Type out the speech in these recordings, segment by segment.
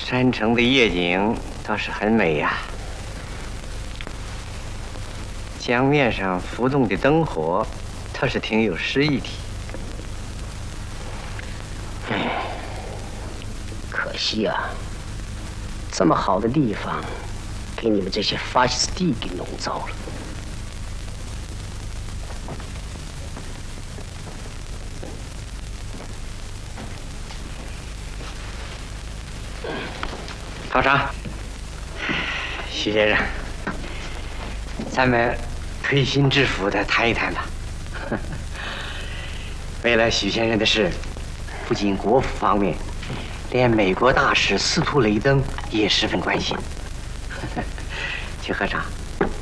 山城的夜景倒是很美呀，江面上浮动的灯火，倒是挺有诗意的。 可惜啊，这么好的地方，给你们这些法西斯蒂给弄糟了。 考场，徐先生，咱们推心置腹的谈一谈吧。为了许先生的事，不仅国府方面，连美国大使司徒雷登也十分关心。请喝茶。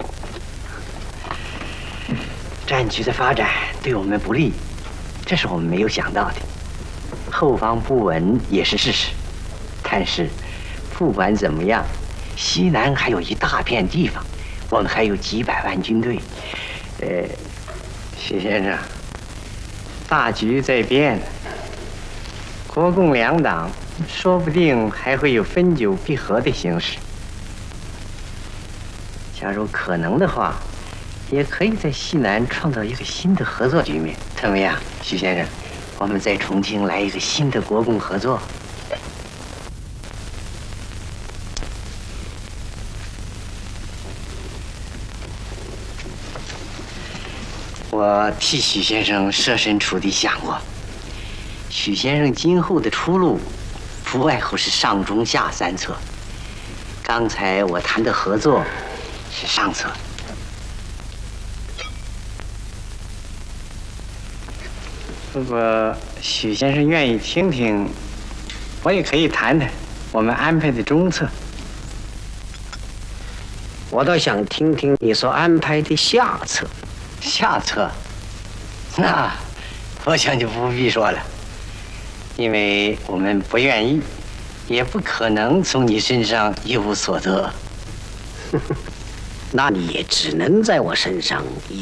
战局的发展对我们不利，这是我们没有想到的。后方不稳也是事实，但是。不管怎么样，西南还有一大片地方，我们还有几百万军队。许先生，大局在变，国共两党说不定还会有分久必合的形势。假如可能的话，也可以在西南创造一个新的合作局面，怎么样，许先生？我们在重庆来一个新的国共合作。我替许先生设身处地想过，许先生今后的出路，不外乎是上中下三策。刚才我谈的合作是上策。如果许先生愿意听听，我也可以谈谈我们安排的中策。 我倒想听听你所安排的下策。 下策，那我想就不必说了，因为我们不愿意，也不可能从你身上一无所得。 那你也只能在我身上